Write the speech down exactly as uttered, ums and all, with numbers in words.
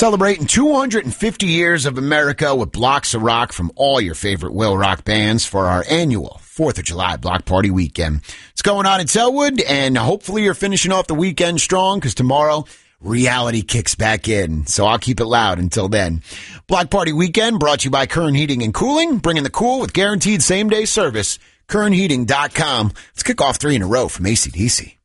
Celebrating two hundred fifty years of America with blocks of rock from all your favorite Will Rock bands for our annual fourth of July Block Party Weekend. It's going on in Selwood, and hopefully you're finishing off the weekend strong, because tomorrow reality kicks back in. So I'll keep it loud until then. Block Party Weekend brought to you by Kern Heating and Cooling, bringing the cool with guaranteed same-day service. Kern Heating dot com. Let's kick off three in a row from A C D C.